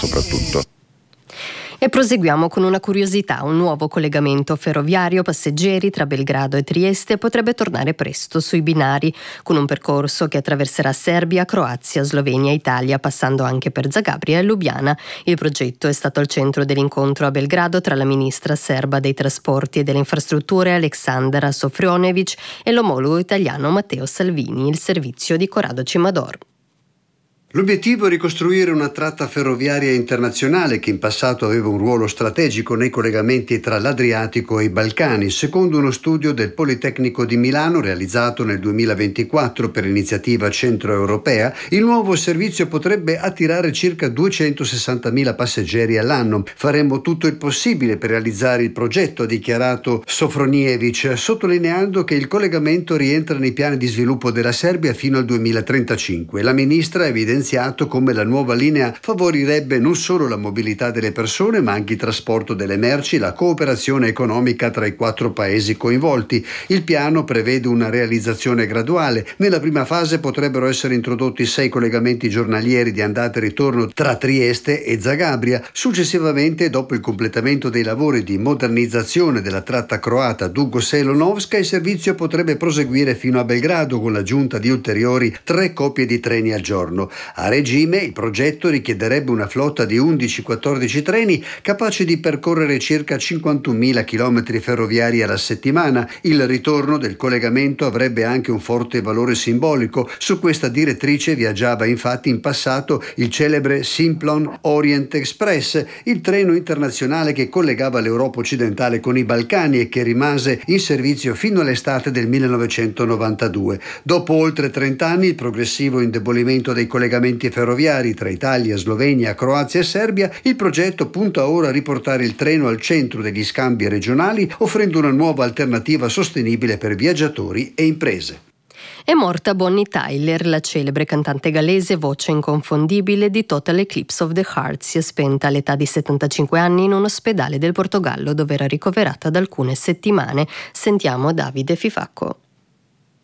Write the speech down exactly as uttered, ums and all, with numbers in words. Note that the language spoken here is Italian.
soprattutto. E proseguiamo con una curiosità. Un nuovo collegamento ferroviario passeggeri tra Belgrado e Trieste potrebbe tornare presto sui binari, con un percorso che attraverserà Serbia, Croazia, Slovenia e Italia, passando anche per Zagabria e Lubiana. Il progetto è stato al centro dell'incontro a Belgrado tra la ministra serba dei trasporti e delle infrastrutture Aleksandra Sofronijević e l'omologo italiano Matteo Salvini. Il servizio di Corrado Cimador. L'obiettivo è ricostruire una tratta ferroviaria internazionale che in passato aveva un ruolo strategico nei collegamenti tra l'Adriatico e i Balcani. Secondo uno studio del Politecnico di Milano realizzato nel duemilaventiquattro per iniziativa centroeuropea, il nuovo servizio potrebbe attirare circa duecentosessantamila passeggeri all'anno. Faremo tutto il possibile per realizzare il progetto, ha dichiarato Sofronijević, sottolineando che il collegamento rientra nei piani di sviluppo della Serbia fino al duemilatrentacinque. La ministra ha evidenziato come la nuova linea favorirebbe non solo la mobilità delle persone ma anche il trasporto delle merci e la cooperazione economica tra i quattro paesi coinvolti. Il piano prevede una realizzazione graduale. Nella prima fase potrebbero essere introdotti sei collegamenti giornalieri di andata e ritorno tra Trieste e Zagabria. Successivamente, dopo il completamento dei lavori di modernizzazione della tratta croata Dugo-Selonovska, il servizio potrebbe proseguire fino a Belgrado con l'aggiunta di ulteriori tre coppie di treni al giorno. A regime il progetto richiederebbe una flotta di undici quattordici treni capaci di percorrere circa cinquantunomila chilometri ferroviari alla settimana. Il ritorno del collegamento avrebbe anche un forte valore simbolico. Su questa direttrice viaggiava infatti in passato il celebre Simplon Orient Express, il treno internazionale che collegava l'Europa occidentale con i Balcani e che rimase in servizio fino all'estate del millenovecentonovantadue. Dopo oltre trenta anni il progressivo indebolimento dei collegamenti ferroviari tra Italia, Slovenia, Croazia e Serbia, il progetto punta ora a riportare il treno al centro degli scambi regionali, offrendo una nuova alternativa sostenibile per viaggiatori e imprese. È morta Bonnie Tyler, la celebre cantante gallese, voce inconfondibile di Total Eclipse of the Heart. Si è spenta all'età di settantacinque anni in un ospedale del Portogallo dove era ricoverata da alcune settimane. Sentiamo Davide Fifacco.